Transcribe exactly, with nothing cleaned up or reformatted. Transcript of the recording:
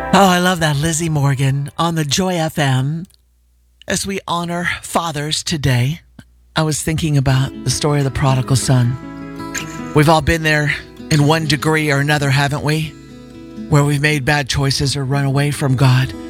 Oh, I love that. Lizzie Morgan on the Joy F M. As we honor fathers today, I was thinking about the story of the prodigal son. We've all been there in one degree or another, haven't we? Where we've made bad choices or run away from God.